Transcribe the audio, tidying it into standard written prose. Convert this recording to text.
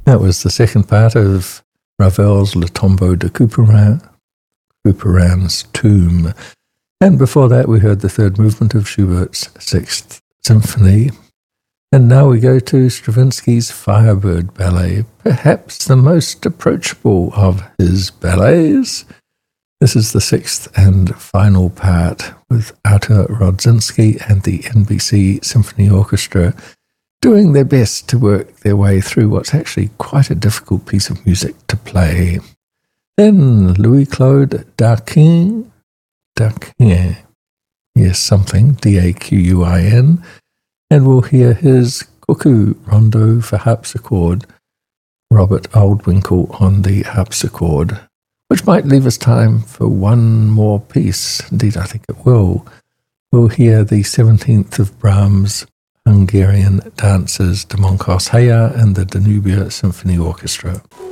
That was the second part of Ravel's Le Tombeau de Couperin, Couperin's Tomb. And before that, we heard the third movement of Schubert's Sixth Symphony. And now we go to Stravinsky's Firebird Ballet, perhaps the most approachable of his ballets. This is the sixth and final part with Artur Rodzinski and the NBC Symphony Orchestra doing their best to work their way through what's actually quite a difficult piece of music to play. Then Louis-Claude Daquin, yes, something, D-A-Q-U-I-N, and we'll hear his Cuckoo Rondo for harpsichord, Robert Aldwinkle on the harpsichord, which might leave us time for one more piece. Indeed, I think it will. We'll hear the 17th of Brahms' Hungarian Dances, Domonkos Heya and the Danubia Symphony Orchestra.